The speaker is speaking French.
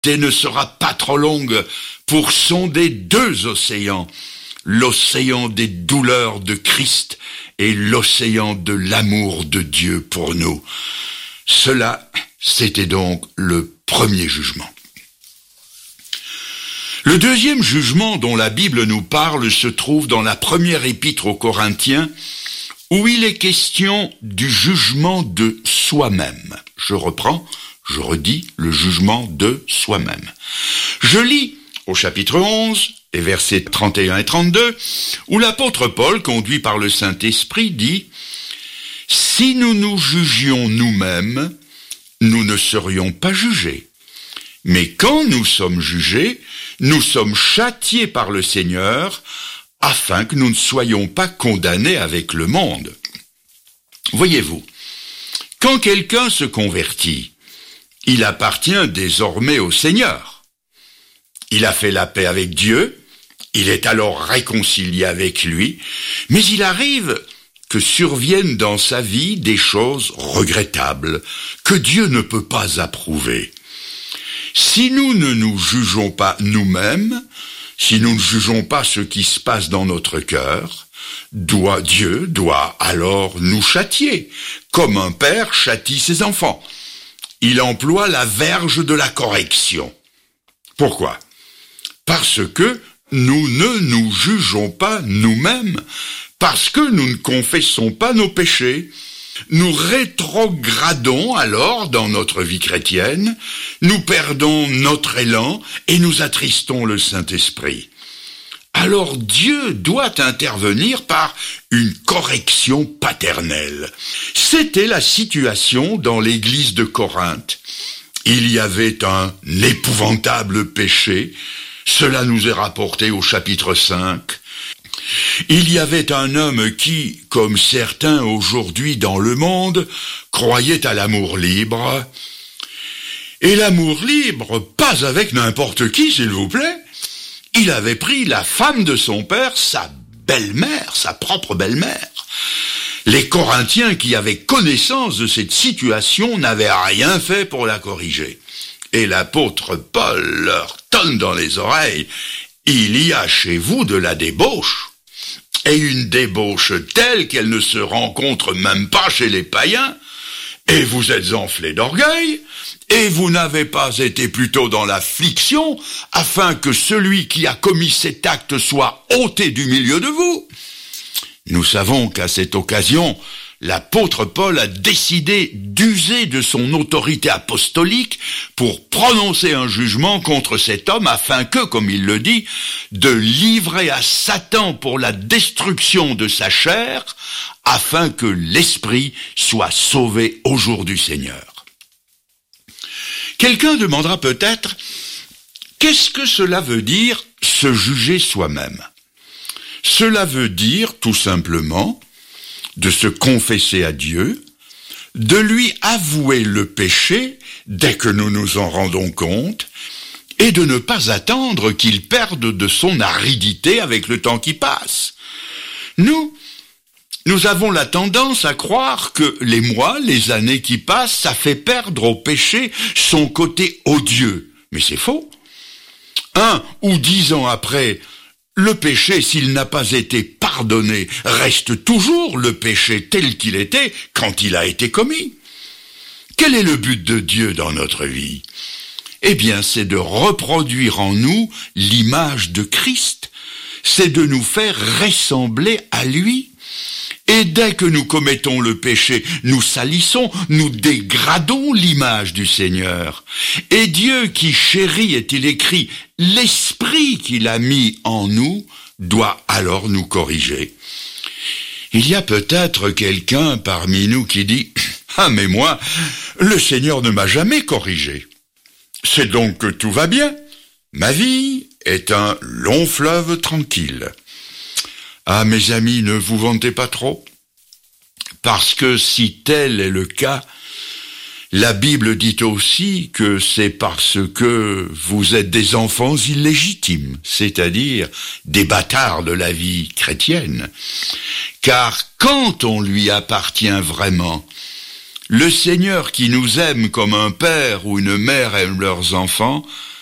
et ne sera pas trop longue pour sonder 2 océans, l'océan des douleurs de Christ et l'océan de l'amour de Dieu pour nous. Cela, c'était donc le premier jugement. Le deuxième jugement dont la Bible nous parle se trouve dans la première épître aux Corinthiens, où il est question du jugement de soi-même. Je redis, le jugement de soi-même. Je lis au chapitre 11, les versets 31 et 32, où l'apôtre Paul, conduit par le Saint-Esprit, dit « Si nous nous jugions nous-mêmes, nous ne serions pas jugés. Mais quand nous sommes jugés, nous sommes châtiés par le Seigneur, afin que nous ne soyons pas condamnés avec le monde. » Voyez-vous, quand quelqu'un se convertit, il appartient désormais au Seigneur. Il a fait la paix avec Dieu, il est alors réconcilié avec lui, mais il arrive que surviennent dans sa vie des choses regrettables que Dieu ne peut pas approuver. Si nous ne nous jugeons pas nous-mêmes, si nous ne jugeons pas ce qui se passe dans notre cœur, Dieu doit alors nous châtier, comme un père châtie ses enfants. Il emploie la verge de la correction. Pourquoi ? Parce que nous ne nous jugeons pas nous-mêmes, parce que nous ne confessons pas nos péchés. Nous rétrogradons alors dans notre vie chrétienne, nous perdons notre élan et nous attristons le Saint-Esprit. Alors Dieu doit intervenir par une correction paternelle. C'était la situation dans l'église de Corinthe. Il y avait un épouvantable péché, cela nous est rapporté au chapitre 5. Il y avait un homme qui, comme certains aujourd'hui dans le monde, croyait à l'amour libre. Et l'amour libre, pas avec n'importe qui, s'il vous plaît. Il avait pris la femme de son père, sa belle-mère, sa propre belle-mère. Les Corinthiens qui avaient connaissance de cette situation n'avaient rien fait pour la corriger. Et l'apôtre Paul leur tonne dans les oreilles. Il y a chez vous de la débauche. Et une débauche telle qu'elle ne se rencontre même pas chez les païens. Et vous êtes enflés d'orgueil. Et vous n'avez pas été plutôt dans l'affliction, afin que celui qui a commis cet acte soit ôté du milieu de vous. Nous savons qu'à cette occasion, l'apôtre Paul a décidé d'user de son autorité apostolique pour prononcer un jugement contre cet homme, afin que, comme il le dit, de livrer à Satan pour la destruction de sa chair, afin que l'esprit soit sauvé au jour du Seigneur. Quelqu'un demandera peut-être, qu'est-ce que cela veut dire, se juger soi-même ? Cela veut dire, tout simplement, de se confesser à Dieu, de lui avouer le péché dès que nous nous en rendons compte, et de ne pas attendre qu'il perde de son aridité avec le temps qui passe. Nous avons la tendance à croire que les mois, les années qui passent, ça fait perdre au péché son côté odieux. Mais c'est faux. 1 ou 10 ans après, le péché, s'il n'a pas été pardonné, reste toujours le péché tel qu'il était quand il a été commis. Quel est le but de Dieu dans notre vie ? Eh bien, c'est de reproduire en nous l'image de Christ. C'est de nous faire ressembler à lui. Et dès que nous commettons le péché, nous salissons, nous dégradons l'image du Seigneur. Et Dieu qui chérit, est-il écrit, l'esprit qu'il a mis en nous, doit alors nous corriger. Il y a peut-être quelqu'un parmi nous qui dit « Ah, mais moi, le Seigneur ne m'a jamais corrigé. C'est donc que tout va bien. Ma vie est un long fleuve tranquille. » Ah, mes amis, ne vous vantez pas trop, parce que si tel est le cas, la Bible dit aussi que c'est parce que vous êtes des enfants illégitimes, c'est-à-dire des bâtards de la vie chrétienne. Car quand on lui appartient vraiment, Le Seigneur qui nous aime comme un père ou une mère aime leurs enfants